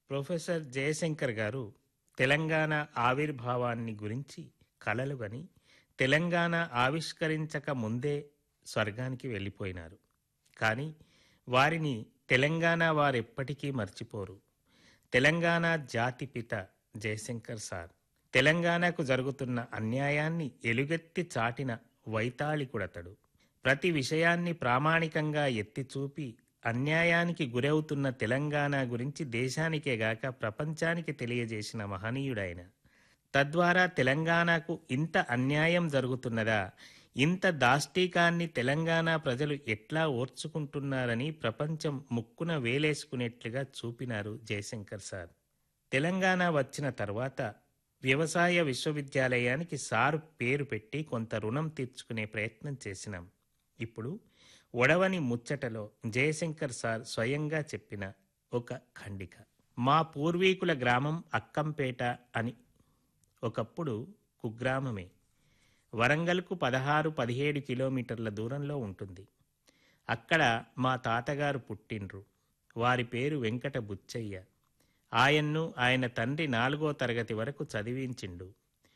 Professor Jayashankar గారు తెలంగాణ ఆవిర్భావాన్ని గురించి కలలుగని తెలంగాణ ఆవిష్కరించక ముందే స్వర్గానికి వెళ్ళిపోయినారు. కానీ వారిని తెలంగాణ వారెప్పటికీ మర్చిపోరు. తెలంగాణ జాతిపిత జయశంకర్ సార్ తెలంగాణకు జరుగుతున్న అన్యాయాన్ని ఎలుగెత్తి చాటిన వైతాళికుడతడు. ప్రతి విషయాన్ని ప్రామాణికంగా ఎత్తిచూపి అన్యాయానికి గురవుతున్న తెలంగాణ గురించి దేశానికేగాక ప్రపంచానికి తెలియజేసిన మహనీయుడైన. తద్వారా తెలంగాణకు ఇంత అన్యాయం జరుగుతున్నదా, ఇంత దాష్టీకాన్ని తెలంగాణ ప్రజలు ఎట్లా ఓర్చుకుంటున్నారని ప్రపంచం ముక్కున వేలేసుకునేట్లుగా చూపినారు జయశంకర్ సార్. తెలంగాణ వచ్చిన తర్వాత వ్యవసాయ విశ్వవిద్యాలయానికి సారు పేరు పెట్టి కొంత రుణం తీర్చుకునే ప్రయత్నం చేసినాం. ఇప్పుడు ఒడవని ముచ్చటలో జయశంకర్ సార్ స్వయంగా చెప్పిన ఒక ఖండిక. మా పూర్వీకుల గ్రామం అక్కంపేట అని ఒకప్పుడు కుగ్రామమే. వరంగల్కు 16-17 కిలోమీటర్ల దూరంలో ఉంటుంది. అక్కడ మా తాతగారు పుట్టిండ్రు. వారి పేరు వెంకట బుచ్చయ్య. ఆయన్ను ఆయన తండ్రి 4వ తరగతి వరకు చదివించిండు.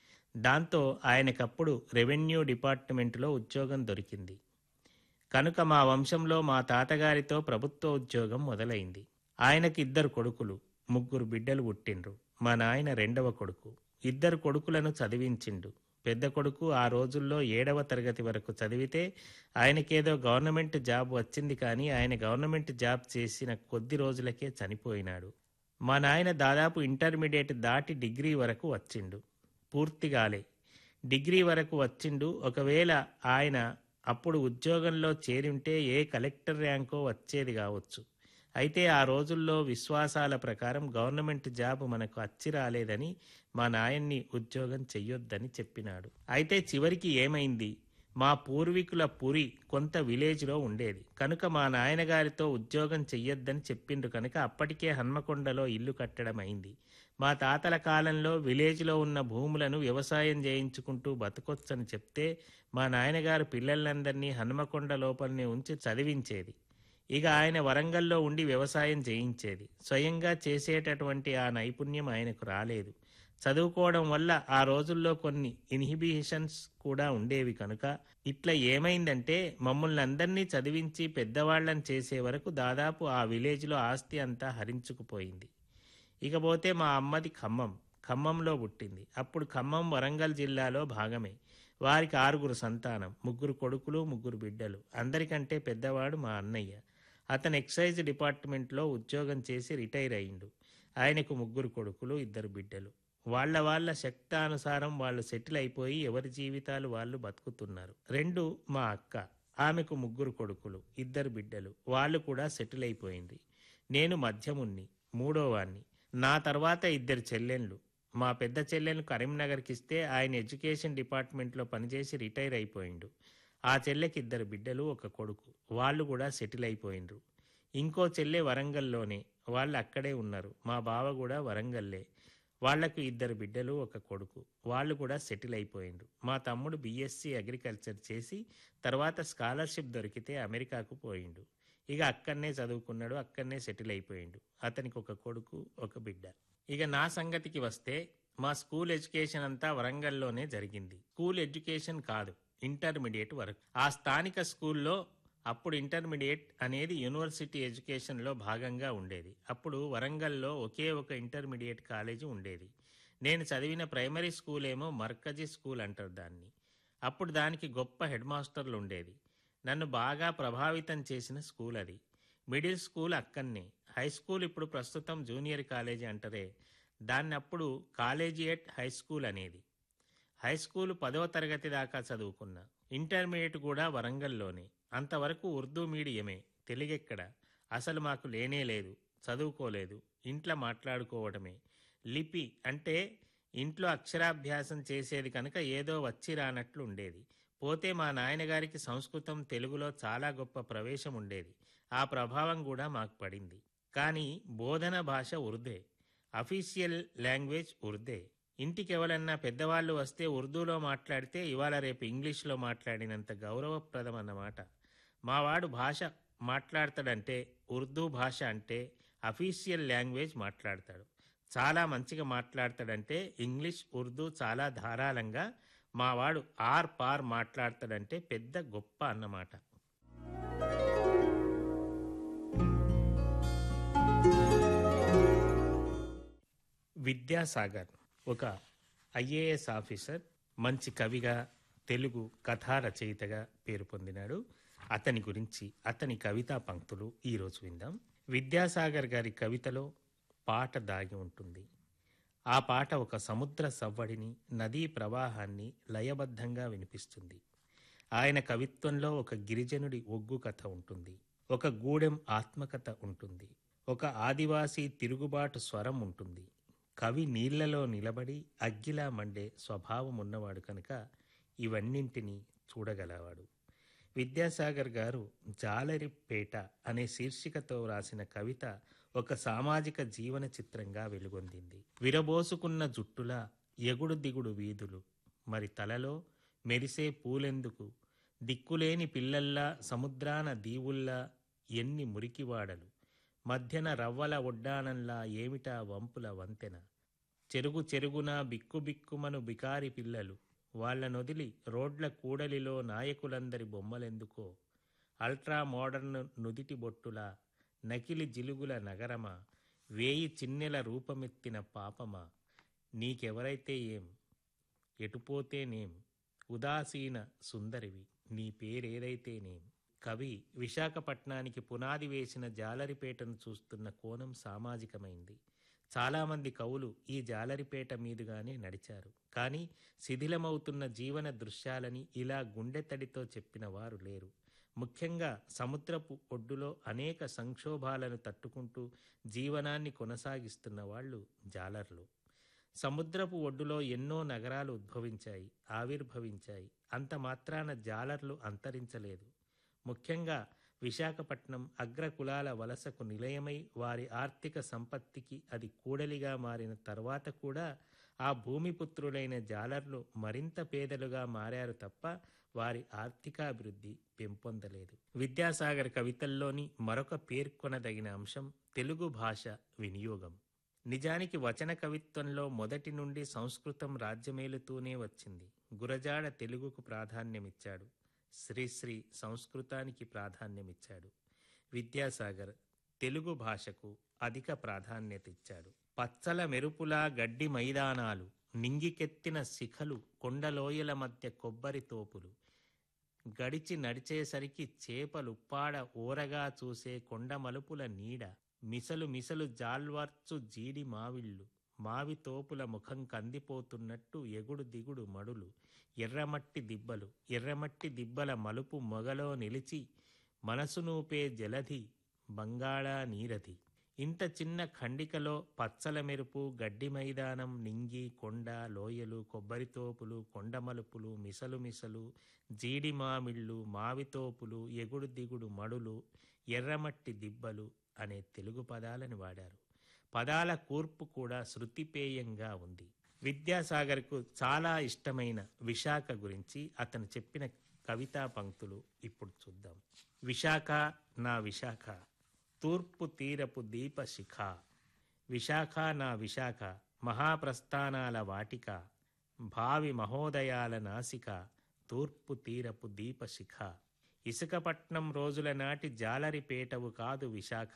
దాంతో ఆయనకప్పుడు రెవెన్యూ డిపార్ట్మెంటులో ఉద్యోగం దొరికింది. కనుక మా వంశంలో మా తాతగారితో ప్రభుత్వ ఉద్యోగం మొదలైంది. ఆయనకి 2 కొడుకులు, 3 బిడ్డలు పుట్టిండ్రు. మా నాయన 2వ కొడుకు. 2 కొడుకులను చదివించిండు. పెద్ద కొడుకు ఆ రోజుల్లో 7వ తరగతి వరకు చదివితే ఆయనకేదో గవర్నమెంట్ జాబ్ వచ్చింది. కానీ ఆయన గవర్నమెంట్ జాబ్ చేసిన కొద్ది రోజులకే చనిపోయినాడు. మా నాయన దాదాపు ఇంటర్మీడియట్ దాటి డిగ్రీ వరకు వచ్చిండు. పూర్తిగాలే డిగ్రీ వరకు వచ్చిండు. ఒకవేళ ఆయన అప్పుడు ఉద్యోగంలో చేరింటే ఏ కలెక్టర్ ర్యాంకో వచ్చేది కావచ్చు. అయితే ఆ రోజుల్లో విశ్వాసాల ప్రకారం గవర్నమెంట్ జాబ్ మనకు అచ్చి రాలేదని మా నాయన్ని ఉద్యోగం చెయ్యొద్దని చెప్పినాడు. అయితే చివరికి ఏమైంది, మా పూర్వీకుల పురి కొంత విలేజ్లో ఉండేది. కనుక మా నాయనగారితో ఉద్యోగం చెయ్యొద్దని చెప్పిండ్రు. కనుక అప్పటికే హన్మకొండలో ఇల్లు కట్టడం అయింది. మా తాతల కాలంలో విలేజ్లో ఉన్న భూములను వ్యవసాయం చేయించుకుంటూ బతకొచ్చని చెప్తే మా నాయనగారు పిల్లలందరినీ హన్మకొండ లోపలనే ఉంచి చదివించేది. ఇక ఆయన వరంగల్లో ఉండి వ్యవసాయం చేయించేది. స్వయంగా చేసేటటువంటి ఆ నైపుణ్యం ఆయనకు రాలేదు. చదువుకోవడం వల్ల ఆ రోజుల్లో కొన్ని ఇన్హిబిషన్స్ కూడా ఉండేవి. కనుక ఇట్లా ఏమైందంటే మమ్మల్ని అందరినీ చదివించి పెద్దవాళ్ళని చేసే వరకు దాదాపు ఆ విలేజ్లో ఆస్తి అంతా హరించుకుపోయింది. ఇకపోతే మా అమ్మది ఖమ్మంలో పుట్టింది. అప్పుడు ఖమ్మం వరంగల్ జిల్లాలో భాగమే. వారికి 6 సంతానం, 3 కొడుకులు, 3 బిడ్డలు. అందరికంటే పెద్దవాడు మా అన్నయ్య. అతను ఎక్సైజ్ డిపార్ట్మెంట్లో ఉద్యోగం చేసి రిటైర్ అయిండు. ఆయనకు 3 కొడుకులు, 2 బిడ్డలు. వాళ్ళ శక్తానుసారం వాళ్ళు సెటిల్ అయిపోయి ఎవరి జీవితాలు వాళ్ళు బతుకుతున్నారు. 2 మా అక్క, ఆమెకు 3 కొడుకులు, 2 బిడ్డలు. వాళ్ళు కూడా సెటిల్ అయిపోయింది. నేను మధ్యమున్ని, 3వ వాణ్ణి. నా తర్వాత 2 చెల్లెళ్ళు. మా పెద్ద చెల్లెలు కరీంనగర్కి ఇస్తే ఆయన ఎడ్యుకేషన్ డిపార్ట్మెంట్లో పనిచేసి రిటైర్ అయిపోయిండు. ఆ చెల్లెకి 2 బిడ్డలు, 1 కొడుకు. వాళ్ళు కూడా సెటిల్ అయిపోయిండ్రు. ఇంకో చెల్లె వరంగల్లోనే, వాళ్ళు అక్కడే ఉన్నారు. మా బావ కూడా వరంగల్లే. వాళ్లకు 2 బిడ్డలు, 1 కొడుకు. వాళ్ళు కూడా సెటిల్ అయిపోయిండ్రు. మా తమ్ముడు బీఎస్సీ అగ్రికల్చర్ చేసి తర్వాత స్కాలర్షిప్ దొరికితే అమెరికాకు పోయిండు. ఇక అక్కడనే చదువుకున్నాడు, అక్కడనే సెటిల్ అయిపోయిండు. అతనికి 1 కొడుకు, 1 బిడ్డ. ఇక నా సంగతికి వస్తే మా స్కూల్ ఎడ్యుకేషన్ అంతా వరంగల్లోనే జరిగింది. స్కూల్ ఎడ్యుకేషన్ కాదు, ఇంటర్మీడియట్ వరకు. ఆ స్థానిక స్కూల్లో అప్పుడు ఇంటర్మీడియట్ అనేది యూనివర్సిటీ ఎడ్యుకేషన్లో భాగంగా ఉండేది. అప్పుడు వరంగల్లో ఒకే ఒక ఇంటర్మీడియట్ కాలేజీ ఉండేది. నేను చదివిన ప్రైమరీ స్కూల్ ఏమో మర్కజీ స్కూల్ అంటారు దాన్ని. అప్పుడు దానికి గొప్ప హెడ్ మాస్టర్లు ఉండేది. నన్ను బాగా ప్రభావితం చేసిన స్కూల్ అది. మిడిల్ స్కూల్ అక్కడనే. హై స్కూల్ ఇప్పుడు ప్రస్తుతం జూనియర్ కాలేజీ అంటారే, దాన్ని అప్పుడు కాలేజియేట్ హై స్కూల్ అనేది. హై స్కూల్ 10వ తరగతి దాకా చదువుకున్నా. ఇంటర్మీడియట్ కూడా వరంగల్లోనే. అంతవరకు ఉర్దూ మీడియమే. తెలుగెక్కడ అసలు మాకు లేనే లేదు. చదువుకోలేదు. ఇంట్లో మాట్లాడుకోవడమే. లిపి అంటే ఇంట్లో అక్షరాభ్యాసం చేసేది కనుక ఏదో వచ్చి రానట్లు ఉండేది. పోతే మా నాయనగారికి సంస్కృతం, తెలుగులో చాలా గొప్ప ప్రవేశం ఉండేది. ఆ ప్రభావం కూడా మాకు పడింది. కానీ బోధన భాష ఉర్దే, అఫీషియల్ లాంగ్వేజ్ ఉర్దే. ఇంటికి ఎవరన్నా పెద్దవాళ్ళు వస్తే ఉర్దూలో మాట్లాడితే ఇవాళ రేపు ఇంగ్లీష్లో మాట్లాడినంత గౌరవప్రదం అన్నమాట. మావాడు భాష మాట్లాడతాడంటే, ఉర్దూ భాష అంటే అఫీషియల్ లాంగ్వేజ్ మాట్లాడతాడు. చాలా మంచిగా మాట్లాడతాడంటే ఇంగ్లీష్, ఉర్దూ చాలా ధారాళంగా మావాడు ఆర్ పార్ మాట్లాడతాడంటే పెద్ద గొప్ప అన్నమాట. విద్యాసాగర్ ఒక ఐఏఎస్ ఆఫీసర్, మంచి కవిగా, తెలుగు కథా రచయితగా పేరు పొందినాడు. అతని గురించి, అతని కవితా పంక్తులు ఈరోజు విందాం. విద్యాసాగర్ గారి కవితలో పాట దాగి ఉంటుంది. ఆ పాట ఒక సముద్ర సవ్వడిని, నదీ ప్రవాహాన్ని లయబద్ధంగా వినిపిస్తుంది. ఆయన కవిత్వంలో ఒక గిరిజనుడి ఒగ్గు కథ ఉంటుంది, ఒక గూడెం ఆత్మకథ ఉంటుంది, ఒక ఆదివాసీ తిరుగుబాటు స్వరం ఉంటుంది. కవి నీళ్లలో నిలబడి అగ్గిలా మండే స్వభావం ఉన్నవాడు కనుక ఇవన్నింటినీ చూడగలవాడు. విద్యాసాగర్ గారు జాలరిపేట అనే శీర్షికతో రాసిన కవిత ఒక సామాజిక జీవన చిత్రంగా వెలుగొందింది. విరబోసుకున్న జుట్టులా ఎగుడు దిగుడు వీధులు, మరి తలలో మెరిసే పూలెందుకు, దిక్కులేని పిల్లల్లా సముద్రాన దీవుల్లా ఎన్ని మురికివాడలు, మధ్యన రవ్వల ఒడ్డానంలా ఏమిటా వంపుల వంతెన, చెరుగు చెరుగున బిక్కుబిక్కుమను బికారి పిల్లలు, వాళ్లనొదిలి రోడ్ల కూడలిలో నాయకులందరి బొమ్మలెందుకో, అల్ట్రా మోడర్న్ నుదిటి బొట్టులా నకిలి జిలుగుల నగరమా, వేయి చిన్నెల రూపమెత్తిన పాపమా, నీకెవరైతే ఏం, ఎటుపోతేనేం, ఉదాసీన సుందరివి, నీ పేరేదైతేనేం. కవి విశాఖపట్నానికి పునాది వేసిన జాలరిపేటను చూస్తున్న కోణం సామాజికమైంది. చాలామంది కవులు ఈ జాలరిపేట మీదుగానే నడిచారు. కానీ శిథిలమవుతున్న జీవన దృశ్యాలని ఇలా గుండెతడితో చెప్పిన వారు లేరు. ముఖ్యంగా సముద్రపు ఒడ్డులో అనేక సంక్షోభాలను తట్టుకుంటూ జీవనాన్ని కొనసాగిస్తున్న వాళ్ళు జాలర్లు. సముద్రపు ఒడ్డులో ఎన్నో నగరాలు ఉద్భవించాయి, ఆవిర్భవించాయి. అంత మాత్రాన జాలర్లు అంతరించలేదు. ముఖ్యంగా విశాఖపట్నం అగ్రకులాల వలసకు నిలయమై వారి ఆర్థిక సంపత్తికి అది కూడలిగా మారిన తర్వాత కూడా ఆ భూమిపుత్రులైన జాలర్లు మరింత పేదలుగా మారారు తప్ప వారి ఆర్థికాభివృద్ధి పెంపొందలేదు. విద్యాసాగర్ కవితల్లోని మరొక పేర్కొనదగిన అంశం తెలుగు భాష వినియోగం. నిజానికి వచన కవిత్వంలో మొదటి నుండి సంస్కృతం రాజ్యమేలుతూనే వచ్చింది. గురజాడ తెలుగుకు ప్రాధాన్యమిచ్చాడు, శ్రీశ్రీ సంస్కృతానికి ప్రాధాన్యమిచ్చాడు. విద్యాసాగర్ తెలుగు భాషకు అధిక ప్రాధాన్యత ఇచ్చాడు. పచ్చల మెరుపులా గడ్డి మైదానాలు, నింగికెత్తిన శిఖలు, కొండలోయల మధ్య కొబ్బరి తోపులు, గడిచి నడిచేసరికి చేపలుప్పాడ ఓరగా చూసే కొండ మలుపుల నీడ, మిసలు మిసలు జాల్వర్చు జీడి మావిళ్ళు, మావి తోపుల ముఖం కందిపోతున్నట్టు ఎగుడు దిగుడు మడులు, ఎర్రమట్టి దిబ్బలు, ఎర్రమట్టి దిబ్బల మలుపు మొగలో నిలిచి మనసు నూపే జలధి బంగాళా నీరధి. ఇంత చిన్న ఖండికలో పచ్చల మెరుపు, గడ్డి మైదానం, నింగి, కొండ, లోయలు, కొబ్బరితోపులు, కొండమలుపులు, మిసలు మిసలు, జీడి మామిళ్ళు, మావితోపులు, ఎగుడు దిగుడు మడులు, ఎర్రమట్టి దిబ్బలు అనే తెలుగు పదాలను వాడారు. పదాల కూర్పు కూడా శృతిపేయంగా ఉంది. విద్యాసాగర్కు చాలా ఇష్టమైన విశాఖ గురించి అతను చెప్పిన కవితా పంక్తులు ఇప్పుడు చూద్దాం. విశాఖ నా విశాఖ, తూర్పు తీరపు దీప శిఖ, విశాఖ నా విశాఖ, మహాప్రస్థానాల వాటిక, భావి మహోదయాల నాసిక, తూర్పు తీరపు దీప శిఖ. ఇసుకపట్నం రోజుల నాటి జాలరిపేటవు కాదు విశాఖ,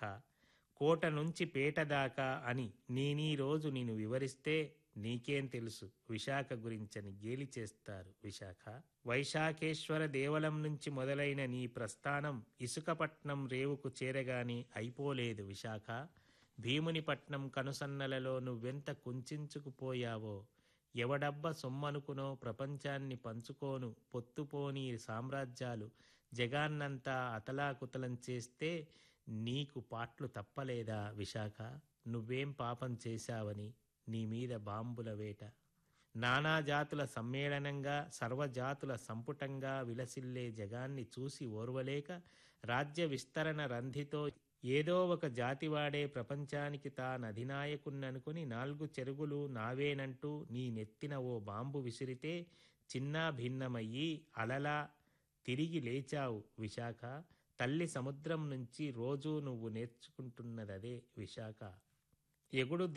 కోట నుంచి పేట దాకా అని నేనీ రోజు నేను వివరిస్తే నీకేం తెలుసు విశాఖ గురించని గేలి చేస్తారు విశాఖ. వైశాఖేశ్వర దేవలం నుంచి మొదలైన నీ ప్రస్థానం ఇసుకపట్నం రేవుకు చేరగానే అయిపోలేదు విశాఖ. భీమునిపట్నం కనుసన్నలలో నువ్వెంత కుంచుకుపోయావో, ఎవడబ్బ సొమ్మనుకునో ప్రపంచాన్ని పంచుకోను పొత్తుపోని సామ్రాజ్యాలు జగాన్నంతా అతలాకుతలం చేస్తే నీకు పాట్లు తప్పలేదా విశాఖ. నువ్వేం పాపం చేశావని నీ మీద బాంబుల వేట. నానాజాతుల సమ్మేళనంగా సర్వజాతుల సంపుటంగా విలసిల్లే జగాన్ని చూసి ఓర్వలేక రాజ్య విస్తరణ రంధితో ఏదో ఒక జాతివాడే ప్రపంచానికి తానధినాయకున్ననుకుని 4 చెరుగులు నావేనంటూ నీ నెత్తిన ఓ బాంబు విసిరితే చిన్నా భిన్నమయ్యి అలలా తిరిగి లేచావు విశాఖ. తల్లి సముద్రం నుంచి రోజూ నువ్వు నేర్చుకుంటున్నదదే విశాఖ. ఎగుడు